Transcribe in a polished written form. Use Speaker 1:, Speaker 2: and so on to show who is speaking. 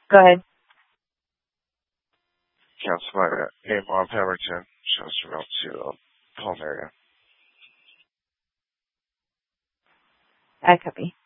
Speaker 1: Go ahead.
Speaker 2: Councilman Amon Pemberton, Chesterfield to the home area.
Speaker 1: I copy.